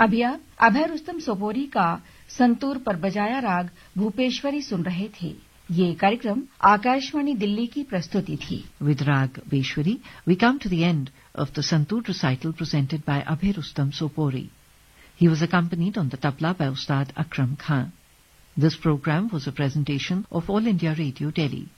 अभी आप अभय रुस्तम सोपोरी का संतूर पर बजाया राग भूपेश्वरी सुन रहे थे। ये कार्यक्रम आकाशवाणी दिल्ली की प्रस्तुति थी। With Rag Beshwari, we come to the end of the Santoor recital presented by Abhay Rustam Sopori. He was accompanied on the tabla by Ustad Akram Khan. This program was a presentation of All India Radio, Delhi.